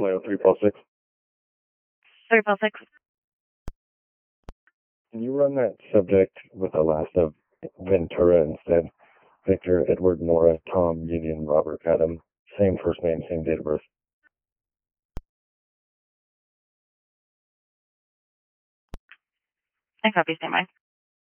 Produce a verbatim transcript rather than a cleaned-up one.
Leo three plus six. three plus six. Can you run that subject with the last of Ventura instead? Victor, Edward, Nora, Tom, Union, Robert, Adam. Same first name, same date of birth. I copy, stand by.